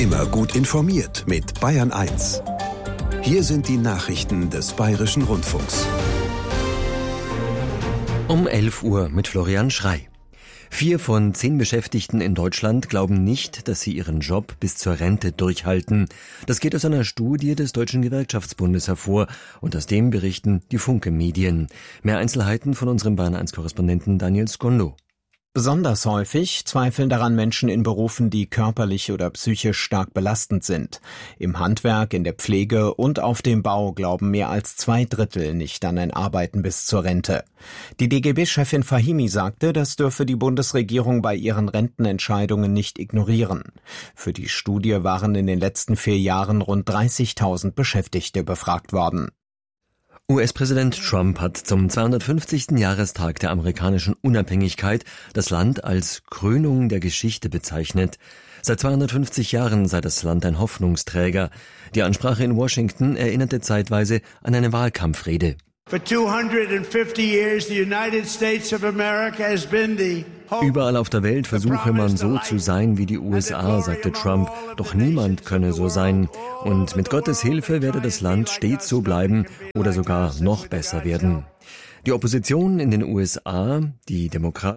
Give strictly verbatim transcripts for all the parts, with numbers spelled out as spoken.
Immer gut informiert mit Bayern eins. Hier sind die Nachrichten des Bayerischen Rundfunks. Um elf Uhr mit Florian Schrey. Vier von zehn Beschäftigten in Deutschland glauben nicht, dass sie ihren Job bis zur Rente durchhalten. Das geht aus einer Studie des Deutschen Gewerkschaftsbundes hervor und aus dem berichten die Funke-Medien. Mehr Einzelheiten von unserem Bayern eins Korrespondenten Daniel Skondo. Besonders häufig zweifeln daran Menschen in Berufen, die körperlich oder psychisch stark belastend sind. Im Handwerk, in der Pflege und auf dem Bau glauben mehr als zwei Drittel nicht an ein Arbeiten bis zur Rente. Die D G B-Chefin Fahimi sagte, das dürfe die Bundesregierung bei ihren Rentenentscheidungen nicht ignorieren. Für die Studie waren in den letzten vier Jahren rund dreißigtausend Beschäftigte befragt worden. U S-Präsident Trump hat zum zweihundertfünfzigsten Jahrestag der amerikanischen Unabhängigkeit das Land als Krönung der Geschichte bezeichnet. Seit zweihundertfünfzig Jahren sei das Land ein Hoffnungsträger. Die Ansprache in Washington erinnerte zeitweise an eine Wahlkampfrede. Überall auf der Welt versuche man so zu sein wie die U S A, sagte Trump, doch niemand könne so sein. Und mit Gottes Hilfe werde das Land stets so bleiben oder sogar noch besser werden. Die Opposition in den U S A, die Demokraten,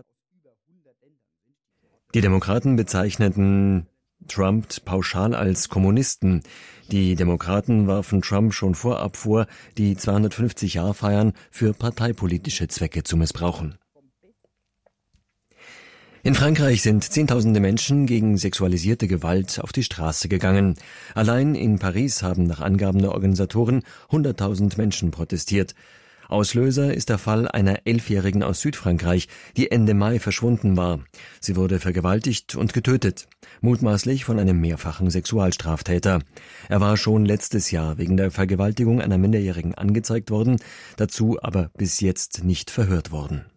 die Demokraten bezeichneten Trump pauschal als Kommunisten. Die Demokraten warfen Trump schon vorab vor, die zweihundertfünfzig-Jahr-Feiern für parteipolitische Zwecke zu missbrauchen. In Frankreich sind Zehntausende Menschen gegen sexualisierte Gewalt auf die Straße gegangen. Allein in Paris haben nach Angaben der Organisatoren hunderttausend Menschen protestiert. Auslöser ist der Fall einer Elfjährigen aus Südfrankreich, die Ende Mai verschwunden war. Sie wurde vergewaltigt und getötet, mutmaßlich von einem mehrfachen Sexualstraftäter. Er war schon letztes Jahr wegen der Vergewaltigung einer Minderjährigen angezeigt worden, dazu aber bis jetzt nicht verhört worden.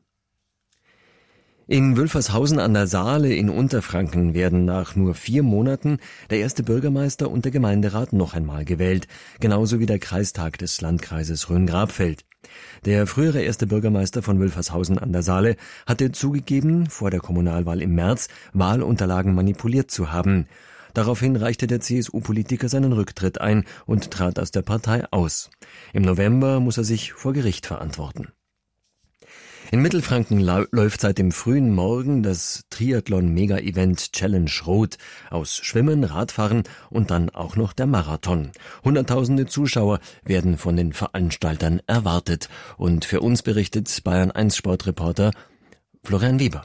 In Wülfershausen an der Saale in Unterfranken werden nach nur vier Monaten der erste Bürgermeister und der Gemeinderat noch einmal gewählt, genauso wie der Kreistag des Landkreises Rhön-Grabfeld. Der frühere erste Bürgermeister von Wülfershausen an der Saale hatte zugegeben, vor der Kommunalwahl im März Wahlunterlagen manipuliert zu haben. Daraufhin reichte der C S U-Politiker seinen Rücktritt ein und trat aus der Partei aus. Im November muss er sich vor Gericht verantworten. In Mittelfranken läuft seit dem frühen Morgen das Triathlon-Mega-Event Challenge Rot aus Schwimmen, Radfahren und dann auch noch der Marathon. Hunderttausende Zuschauer werden von den Veranstaltern erwartet. Und für uns berichtet Bayern eins Sportreporter Florian Weber.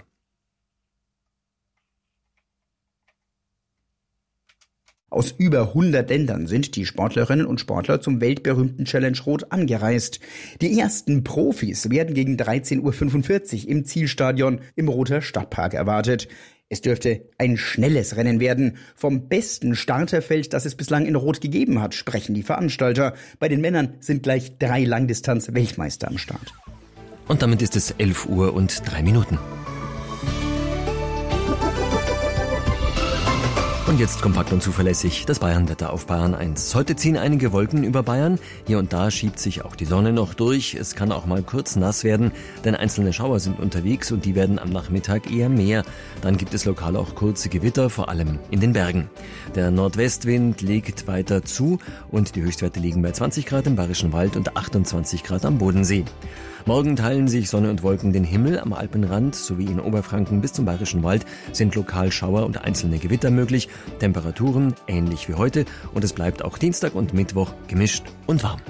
Aus über hundert Ländern sind die Sportlerinnen und Sportler zum weltberühmten Challenge Rot angereist. Die ersten Profis werden gegen dreizehn Uhr fünfundvierzig im Zielstadion im Roter Stadtpark erwartet. Es dürfte ein schnelles Rennen werden. Vom besten Starterfeld, das es bislang in Rot gegeben hat, sprechen die Veranstalter. Bei den Männern sind gleich drei Langdistanz-Weltmeister am Start. Und damit ist es elf Uhr und drei Minuten. Und jetzt kompakt und zuverlässig das Bayernwetter auf Bayern eins. Heute ziehen einige Wolken über Bayern. Hier und da schiebt sich auch die Sonne noch durch. Es kann auch mal kurz nass werden, denn einzelne Schauer sind unterwegs und die werden am Nachmittag eher mehr. Dann gibt es lokal auch kurze Gewitter, vor allem in den Bergen. Der Nordwestwind legt weiter zu und die Höchstwerte liegen bei zwanzig Grad im Bayerischen Wald und achtundzwanzig Grad am Bodensee. Morgen teilen sich Sonne und Wolken den Himmel. Am Alpenrand sowie in Oberfranken bis zum Bayerischen Wald sind lokal Schauer und einzelne Gewitter möglich. Temperaturen ähnlich wie heute und es bleibt auch Dienstag und Mittwoch gemischt und warm.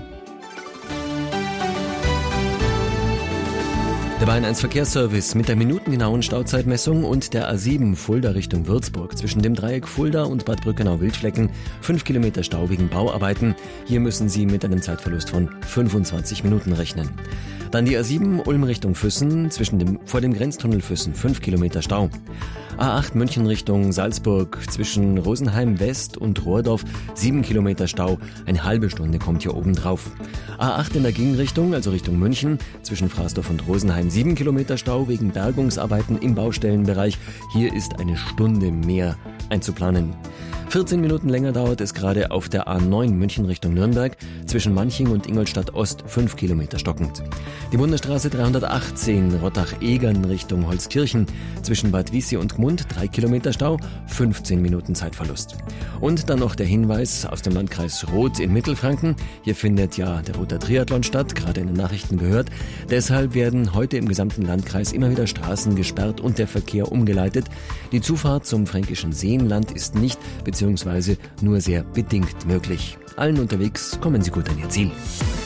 Der Bayern eins Verkehrsservice mit der minutengenauen Stauzeitmessung und der A sieben Fulda Richtung Würzburg zwischen dem Dreieck Fulda und Bad Brückenau-Wildflecken. Fünf Kilometer Stau wegen Bauarbeiten. Hier müssen Sie mit einem Zeitverlust von fünfundzwanzig Minuten rechnen. Dann die A sieben Ulm Richtung Füssen zwischen dem, vor dem Grenztunnel Füssen. Fünf Kilometer Stau. A acht München Richtung Salzburg zwischen Rosenheim West und Rohrdorf. Sieben Kilometer Stau. Eine halbe Stunde kommt hier oben drauf. A acht in der Gegenrichtung, also Richtung München, zwischen Fraßdorf und Rosenheim. Sieben Kilometer Stau wegen Bergungsarbeiten im Baustellenbereich. Hier ist eine Stunde mehr einzuplanen. vierzehn Minuten länger dauert es gerade auf der A neun München Richtung Nürnberg, zwischen Manching und Ingolstadt Ost fünf Kilometer stockend. Die Bundesstraße dreihundertachtzehn Rottach-Egern Richtung Holzkirchen, zwischen Bad Wiessee und Gmund drei Kilometer Stau, fünfzehn Minuten Zeitverlust. Und dann noch der Hinweis aus dem Landkreis Roth in Mittelfranken. Hier findet ja der Rother Triathlon statt, gerade in den Nachrichten gehört. Deshalb werden heute im gesamten Landkreis immer wieder Straßen gesperrt und der Verkehr umgeleitet. Die Zufahrt zum fränkischen Seenland ist nicht bzw. nur sehr bedingt möglich. Allen unterwegs kommen Sie gut an Ihr Ziel.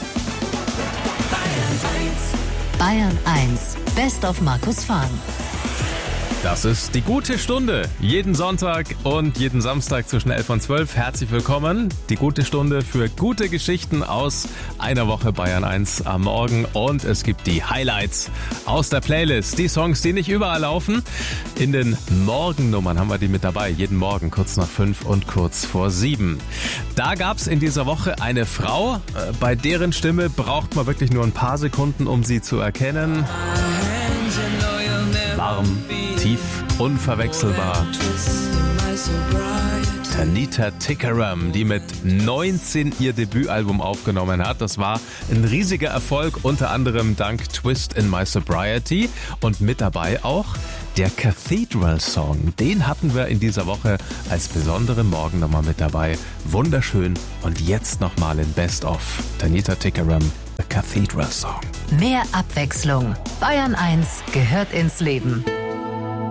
Bayern eins, Best of Markus Fahn. Das ist die gute Stunde. Jeden Sonntag und jeden Samstag zwischen elf und zwölf. Herzlich willkommen. Die gute Stunde für gute Geschichten aus einer Woche Bayern eins am Morgen. Und es gibt die Highlights aus der Playlist. Die Songs, die nicht überall laufen. In den Morgennummern haben wir die mit dabei. Jeden Morgen kurz nach fünf und kurz vor sieben. Da gab es in dieser Woche eine Frau, bei deren Stimme braucht man wirklich nur ein paar Sekunden, um sie zu erkennen. Warm, tief, unverwechselbar. Tanita Tikaram, die mit neunzehn ihr Debütalbum aufgenommen hat. Das war ein riesiger Erfolg, unter anderem dank Twist in My Sobriety. Und mit dabei auch der Cathedral Song. Den hatten wir in dieser Woche als besondere Morgennummer mit dabei. Wunderschön. Und jetzt nochmal in Best of Tanita Tikaram, The Cathedral Song. Mehr Abwechslung. Bayern eins gehört ins Leben.